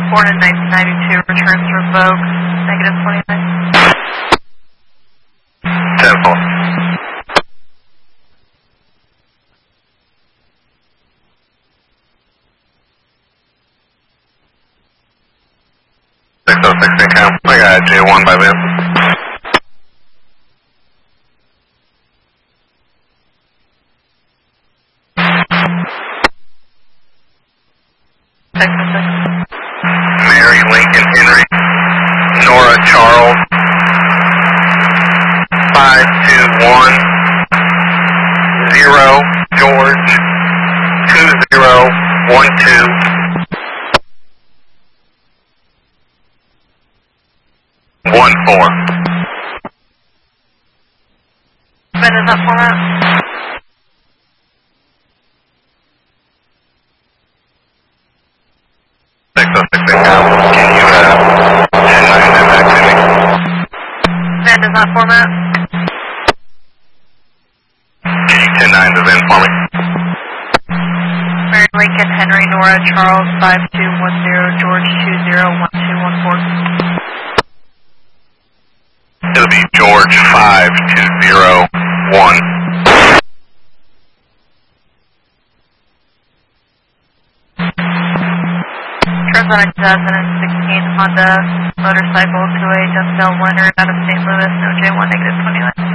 born in 1992, returns revoked, negative 29. 10-4. I got J1 by Vince. Mary Lincoln Henry, Nora Charles, 521, 0 George, 2012. 1-4. Ben, is that format? 606 income. Can you 10-9 that back to me? Ben, is that format? Can you 10-9 the VIN for me? Mary Lincoln Henry Nora Charles 5210 George 201214. It'll be George 5201. Turns on a 2016 Honda motorcycle to a Dundell winner out of St. Louis, no J1, negative 29.